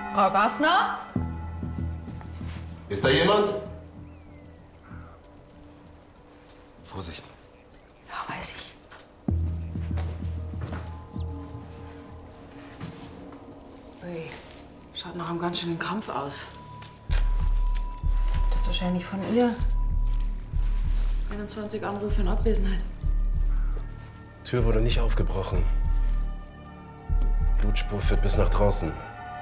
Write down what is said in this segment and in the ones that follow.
Frau Gassner? Ist da jemand? Vorsicht. Ja, weiß ich. Ui, schaut nach einem ganz schönen Kampf aus. Das ist wahrscheinlich von ihr. 21 Anrufe in Abwesenheit. Tür wurde nicht aufgebrochen. Blutspur führt bis nach draußen.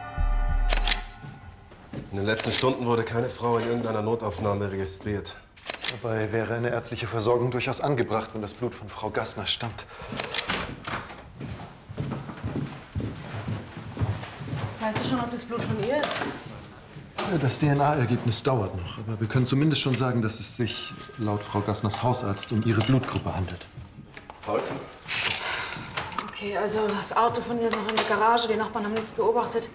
In den letzten Stunden wurde keine Frau in irgendeiner Notaufnahme registriert. Dabei wäre eine ärztliche Versorgung durchaus angebracht, wenn das Blut von Frau Gassner stammt. Weißt du schon, ob das Blut von ihr ist? Das DNA-Ergebnis dauert noch, aber wir können zumindest schon sagen, dass es sich laut Frau Gassners Hausarzt um ihre Blutgruppe handelt. Holz? Okay, also das Auto von ihr ist noch in der Garage. Die Nachbarn haben nichts beobachtet.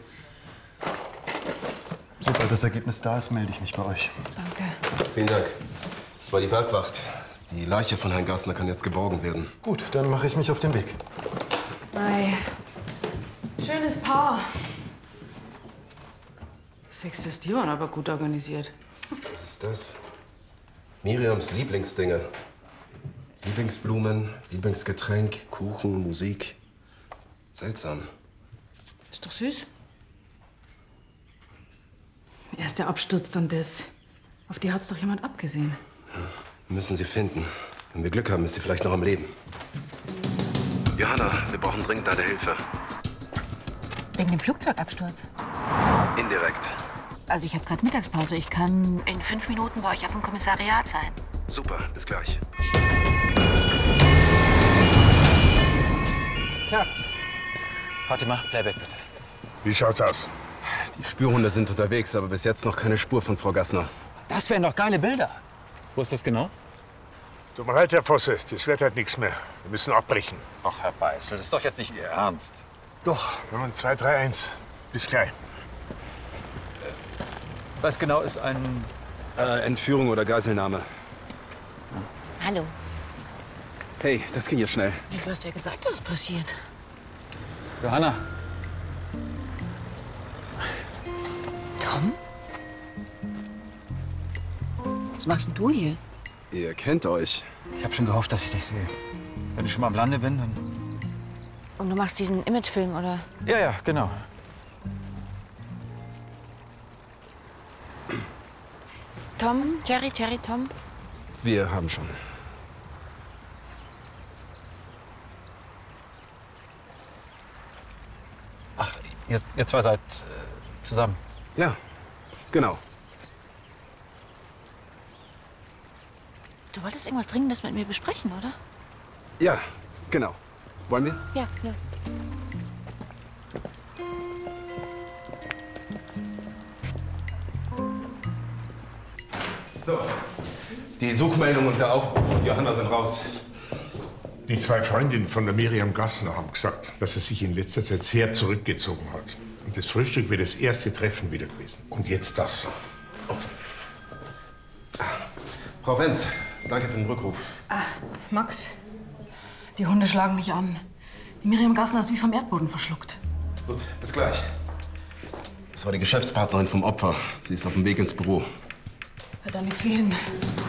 Sobald das Ergebnis da ist, melde ich mich bei euch. Danke. Vielen Dank. Das war die Bergwacht. Die Leiche von Herrn Gassner kann jetzt geborgen werden. Gut, dann mache ich mich auf den Weg. Ei. Schönes Paar. Sechstes, die waren aber gut organisiert. Was ist das? Miriams Lieblingsdinge. Lieblingsblumen, Lieblingsgetränk, Kuchen, Musik. Seltsam. Ist doch süß. Erst der Absturz, dann das. Auf die hat's doch jemand abgesehen. Wir müssen sie finden. Wenn wir Glück haben, ist sie vielleicht noch am Leben. Johanna, wir brauchen dringend deine Hilfe. Wegen dem Flugzeugabsturz? Indirekt. Also ich habe gerade Mittagspause. Ich kann in 5 Minuten bei euch auf dem Kommissariat sein. Super, bis gleich. Herz. Fatima, Playback bitte. Wie schaut's aus? Die Spürhunde sind unterwegs, aber bis jetzt noch keine Spur von Frau Gassner. Das wären doch geile Bilder. Wo ist das genau? Tut mir leid, Herr Vosse, das wird halt nichts mehr. Wir müssen abbrechen. Ach, Herr Beißel, das ist doch jetzt nicht Ihr Ernst. Doch, wir haben 2, 3, 1. Bis gleich. Was genau ist ein... Entführung oder Geiselnahme. Hallo. Hey, das ging ja schnell. Du hast ja gesagt, dass es passiert. Johanna. Tom? Was machst denn du hier? Ihr kennt euch. Ich habe schon gehofft, dass ich dich sehe. Wenn ich schon mal am Lande bin, dann... Und du machst diesen Imagefilm, oder? Ja, ja, genau. Tom? Jerry, Tom? Wir haben schon. Ach, ihr zwei seid zusammen. Ja, genau. Du wolltest irgendwas Dringendes mit mir besprechen, oder? Ja, genau. Wollen wir? Ja, ja. So. Die Suchmeldung und der Aufruf von Johanna sind raus. Die 2 Freundinnen von der Miriam Gassner haben gesagt, dass er sich in letzter Zeit sehr zurückgezogen hat. Und das Frühstück wäre das erste Treffen wieder gewesen. Und jetzt das. Frau Wenz, danke für den Rückruf. Max, die Hunde schlagen nicht an. Die Miriam Gassner ist wie vom Erdboden verschluckt. Gut, bis gleich. Das war die Geschäftspartnerin vom Opfer. Sie ist auf dem Weg ins Büro. Hört da nichts wie hin.